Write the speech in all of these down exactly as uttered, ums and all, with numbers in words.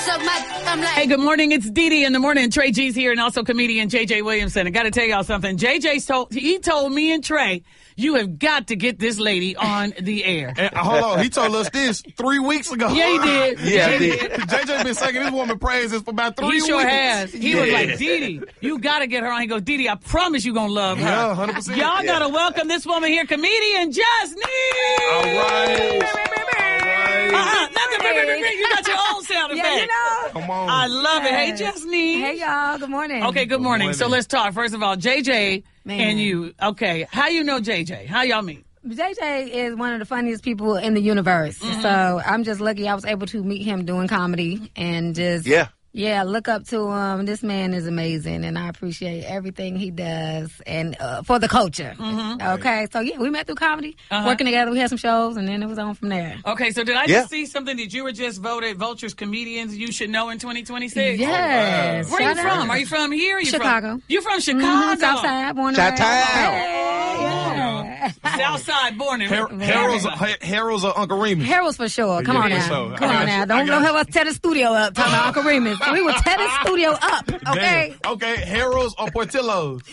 suck my, I'm like. Hey, good morning. It's Dee Dee in the morning. Trey G's here and also comedian J J Williamson. I got to tell y'all something. J J told, he told me and Trey, you have got to get this lady on the air. And, hold on. He told us this three weeks ago. Yeah, he did. Yeah, he did. J J been singing this woman praises for about three he weeks. He sure has. He yeah. was like, Dee Dee, you got to get her on. He goes, Dee Dee, I promise you going to love her. Yeah, one hundred percent. Y'all yeah. got to welcome this woman here, comedian Just Nee. All right. Uh-uh, nothing. Hey. You got your own sound effect. Yeah, you know. Come on. I love it. Hey, Just Nee. Hey, y'all. Good morning. Okay, good, good morning. morning. So let's talk. First of all, J J Man. and you. Okay, how you know J J? How y'all meet? J J is one of the funniest people in the universe. Mm-hmm. So I'm just lucky I was able to meet him doing comedy and just Yeah. yeah look up to him. This man is amazing, and I appreciate everything he does and uh, for the culture. Mm-hmm. Okay, so yeah, we met through comedy, Uh-huh. working together. We had some shows, and then it was on from there. Okay, so did I Yeah. just see something that you were just voted Vulture's comedians you should know in twenty twenty-six? Yes. Where are you Shout from? out. Are you from here? Or you Chicago. From? You from Chicago? Mhm, Southside, born and raised. Chi-town. Hey, yeah. Southside, born and Har- raised. Harold's, Ha- Harold's or Uncle Remus? Harold's for sure. Come Yeah, on for now. sure. Come I on got now. you. I Don't got don't you. have us tear the studio up talking about Uncle Remus. We will tear the studio up. Okay. Damn. Okay, Harold's or Portillo's?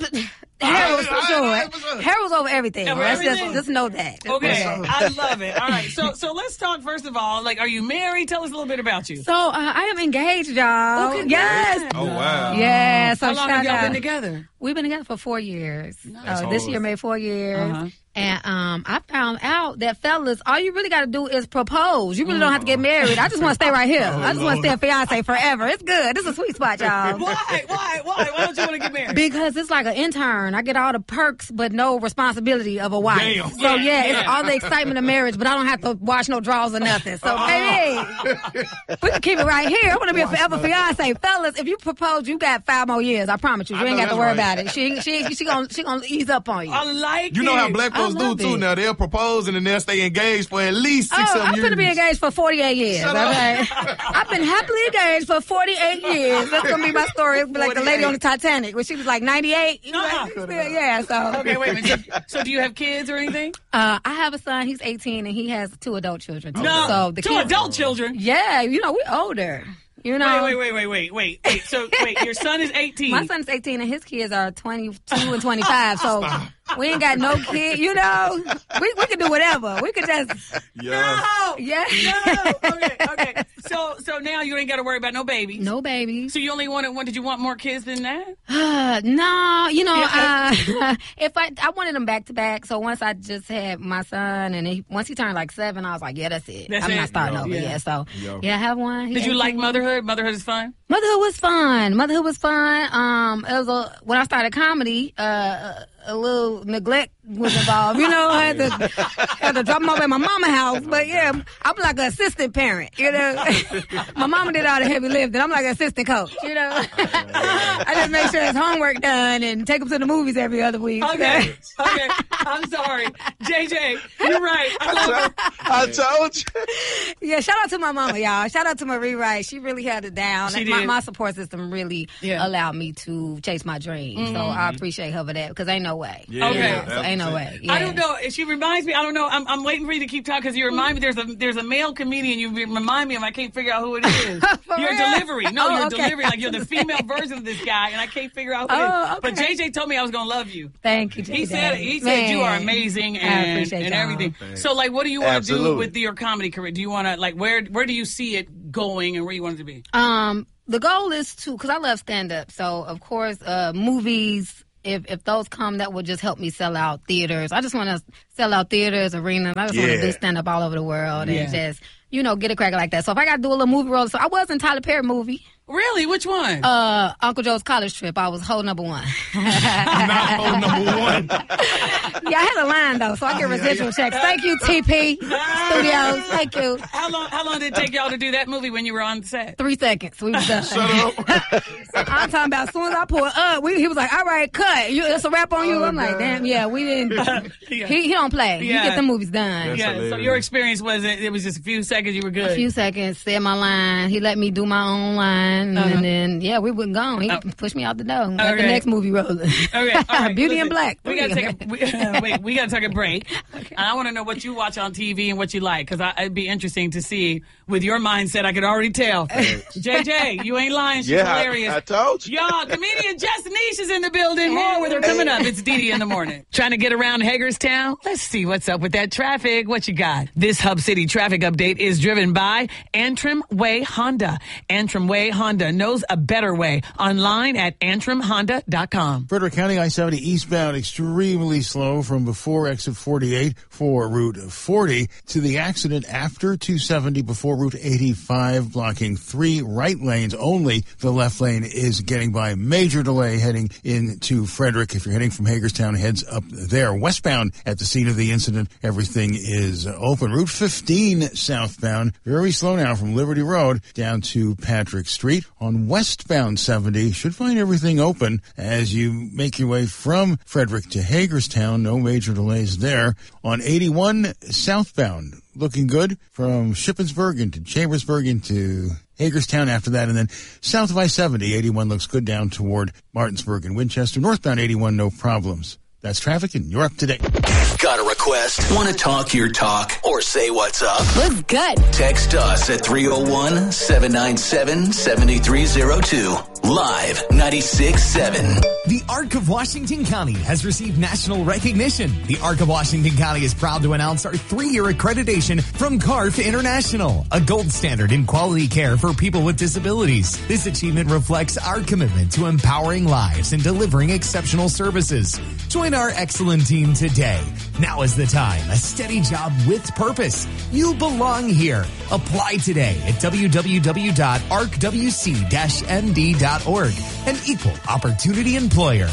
Harold's for All right, sure. all right, for sure. Harold's over everything. Over Let's everything? just just know that. Just Okay, know that. I love it. All right, so so let's talk first of all. Like, are you married? Tell us a little bit about you. So uh, I am engaged, y'all. Okay, yes. good. Oh, wow. Yeah. So How long shout have y'all out. been together? We've been together for four years. That's Uh, this hard. year made four years. Uh-huh. And um, I found out that fellas, all you really got to do is propose. You really don't have to get married. I just want to stay right here. I just want to stay a fiance forever. It's good. This is a sweet spot, y'all. Why? Why? Why? Why don't you want to get married? Because it's like an intern. I get all the perks, but no responsibility of a wife. Damn. So yeah, Yeah. it's all the excitement of marriage, but I don't have to wash no drawers or nothing. So baby, we can keep it right here. I want to be a forever fiance, fellas. If you propose, you got five more years. I promise you. You I ain't know got to that's worry right. about it. She she she gonna she gonna ease up on you. I like You know it. how black I folks do love too it. now. They'll propose and then they'll stay engaged for at least six, Oh, seven I'm years. gonna be engaged for forty-eight years. Shut up. Okay, I've been happily engaged for forty-eight years. That's gonna be my story. It'll be like the lady on the Titanic when she was like ninety-eight. You know, Uh-uh. still- yeah. So Okay, wait a minute. So, so do you have kids or anything? Uh, I have a son. He's eighteen, and he has two adult children. Too. No. So the Two kids, adult children. Yeah, you know we're older. You know. Wait, wait, wait, wait, wait, wait. So, wait, your son is eighteen. My son's eighteen, and his kids are twenty-two and twenty-five. So we ain't got no kid. You know, we we can do whatever. We could just Yeah. No. yeah. No. Okay, okay. So, so now you ain't got to worry about no babies. No babies. So you only wanted one? Did you want more kids than that? Uh, no, you know, Yeah. uh, if I I wanted them back to back. So once I just had my son, and he, once he turned like seven, I was like, yeah, that's it. That's I'm it? not starting Yeah. over. Yeah. Yeah. So Yeah. yeah, I have one. He Did you like eighteen. motherhood? Motherhood is fun. Motherhood was fun. Motherhood was fun. Um, it was a, when I started comedy, uh, a little neglect was involved. You know, I had to had to drop them off at my mama house. But yeah, I'm like an assistant parent. You know, my mama did all the heavy lifting. I'm like an assistant coach. You know, I just make sure his homework done and take him to the movies every other week. Okay, okay. I'm sorry, J J. You're right. I love her. I told you. Yeah, shout out to my mama, y'all. Shout out to Marie Wright. She really held it down. She my, did. my support system really Yeah. allowed me to chase my dreams. So I appreciate her for that because ain't no way. Yeah, Okay. You know, so ain't no way. Yeah. I don't know. She reminds me. I don't know. I'm, I'm waiting for you to keep talking because you remind me. There's a there's a male comedian you remind me of. I can't figure out who it is. For Your real? delivery. No, Oh, your okay. delivery. Like you're the female version of this guy, and I can't figure out who it is. Oh, But okay. J J told me I was gonna love you. Thank you, J J. He said he said you are amazing I and, appreciate and y'all. everything. So like, what do you want to do Absolutely. with your comedy career? Do you want to like where where do you see it going and where you want it to be? Um, the goal is to, because I love stand up. So of course, uh, movies. If if those come, that would just help me sell out theaters. I just want to sell out theaters, arenas. I just want Yeah. to do stand up all over the world Yeah. and just you know get a crack like that. So if I got to do a little movie role, so I was in Tyler Perry movie. Really? Which one? Uh, Uncle Joe's college trip. I was hole number one. Not hole number one. Yeah, I had a line though, so I get residual checks. Thank you, T P Studios. Thank you. how long how long did it take y'all to do that movie when you were on set? Three seconds. We was done. Shut up. I'm talking about as soon as I pulled up, we, he was like, "All right, cut. You, it's a wrap on you." Oh, I'm like, God. "Damn, yeah, we didn't." Yeah. He he don't play. Yeah. He get the movies done. That's Yeah. So hilarious. your experience was it, it was just a few seconds. You were good. A few seconds, said my line. He let me do my own line. line, Uh-huh. and then yeah, we were gone. He Oh. pushed me out the door. Got Okay. the next movie rolling. Okay, all right. Beauty Listen, and Black. We gotta take a we, wait. We gotta take a break. Okay. And I want to know what you watch on T V and what you like, because it'd be interesting to see with your mindset. I could already tell. J J, you ain't lying. She's Yeah, I- hilarious. I told you. Y'all, comedian Jess Niche is in the building. More with her coming up. It's Dee Dee in the morning. Trying to get around Hagerstown? Let's see what's up with that traffic. What you got? This Hub City traffic update is driven by Antrim Way Honda. Antrim Way Honda knows a better way. Online at antrim honda dot com. Frederick County I seventy eastbound extremely slow from before exit forty-eight for Route forty to the accident after two seventy before Route eighty-five, blocking three right lanes only. The left lane is getting by. Major delay heading into Frederick. If you're heading from Hagerstown, heads up there. Westbound at the scene of the incident, everything is open. Route fifteen southbound, very slow now from Liberty Road down to Patrick Street. On westbound seventy, should find everything open as you make your way from Frederick to Hagerstown. No major delays there. On eighty-one southbound, looking good from Shippensburg into Chambersburg into Hagerstown after that, and then south of I seventy, eighty-one looks good down toward Martinsburg and Winchester. Northbound eighty-one, no problems. That's traffic, and you're up to date. Got a request? Want to talk your talk or say what's up? What's good? Text us at three oh one, seven nine seven, seven three oh two. Live ninety-six point seven. The Arc of Washington County has received national recognition. The Arc of Washington County is proud to announce our three-year accreditation from C A R F International, a gold standard in quality care for people with disabilities. This achievement reflects our commitment to empowering lives and delivering exceptional services. Join our excellent team today. Now is the time. A steady job with purpose. You belong here. Apply today at w w w dot arc w c dash m d dot org, an equal opportunity employer.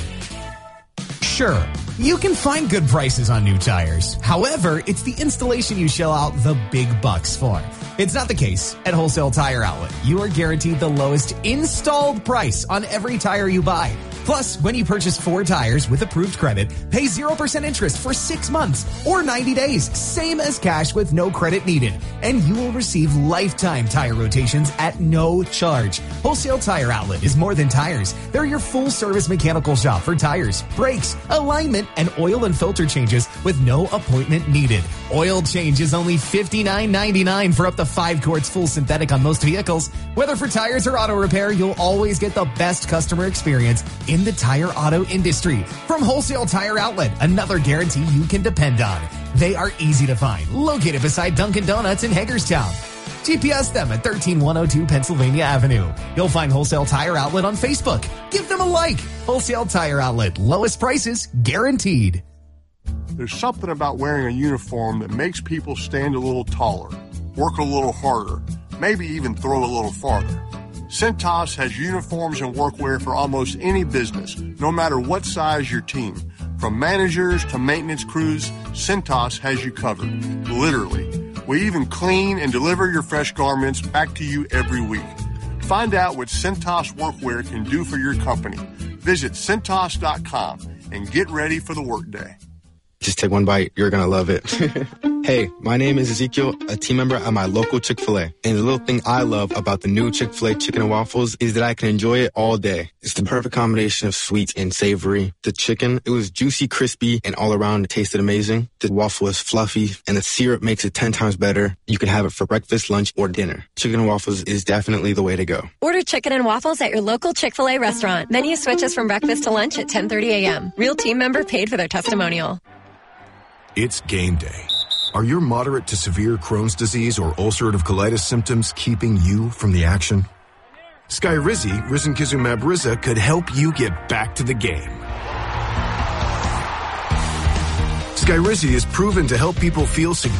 Sure, you can find good prices on new tires. However, it's the installation you shell out the big bucks for. It's not the case at Wholesale Tire Outlet. You are guaranteed the lowest installed price on every tire you buy. Plus, when you purchase four tires with approved credit, pay zero percent interest for six months or ninety days, same as cash with no credit needed. And you will receive lifetime tire rotations at no charge. Wholesale Tire Outlet is more than tires. They're your full-service mechanical shop for tires, brakes, alignment, and oil and filter changes with no appointment needed. Oil change is only fifty-nine ninety-nine for up to five quarts full synthetic on most vehicles. Whether for tires or auto repair, you'll always get the best customer experience in the tire auto industry. From Wholesale Tire Outlet, another guarantee you can depend on. They are easy to find, located beside Dunkin' Donuts in Hagerstown. G P S them at thirteen one oh two Pennsylvania Avenue. You'll find Wholesale Tire Outlet on Facebook. Give them a like. Wholesale Tire Outlet, lowest prices guaranteed. There's something about wearing a uniform that makes people stand a little taller, work a little harder, maybe even throw a little farther. Cintas has uniforms and workwear for almost any business, no matter what size your team. From managers to maintenance crews, Cintas has you covered. Literally. We even clean and deliver your fresh garments back to you every week. Find out what Cintas Workwear can do for your company. Visit Cintas dot com and get ready for the workday. Just take one bite. You're going to love it. Hey, my name is Ezekiel, a team member at my local Chick-fil-A. And the little thing I love about the new Chick-fil-A chicken and waffles is that I can enjoy it all day. It's the perfect combination of sweet and savory. The chicken, it was juicy, crispy, and all around it tasted amazing. The waffle is fluffy, and the syrup makes it ten times better. You can have it for breakfast, lunch, or dinner. Chicken and waffles is definitely the way to go. Order chicken and waffles at your local Chick-fil-A restaurant. Menu switches from breakfast to lunch at ten thirty a.m. Real team member paid for their testimonial. It's game day. Are your moderate to severe Crohn's disease or ulcerative colitis symptoms keeping you from the action? Skyrizi, risankizumab Riza, could help you get back to the game. Skyrizi is proven to help people feel significant